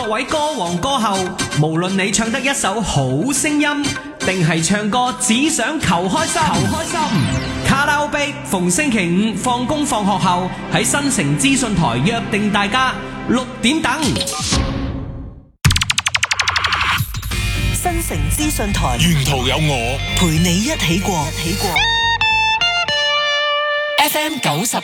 各位歌王歌后，無論你唱得一手好聲音，定係唱歌只想求開心，卡拉 OK 逢星期五放工放學後喺新城資訊台約定大家6點等。 新城資訊台， 沿途有我陪你一起過。FM 99.5